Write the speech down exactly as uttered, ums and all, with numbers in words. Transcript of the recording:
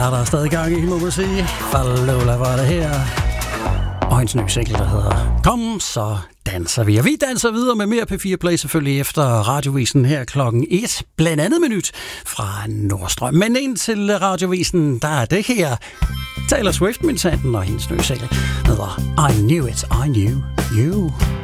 Ja, der er stadig gang i, må man sige. Fallola var det her. Og hendes nye single, der hedder Kom, så danser vi. Og vi danser videre med mere P fire Play selvfølgelig efter Radiovisen her klokken et. Blandt andet med nyt fra Nordstrøm. Men ind til Radiovisen, der er det her Taylor Swift, min tanden, og hendes nye single hedder I Knew It, I Knew You.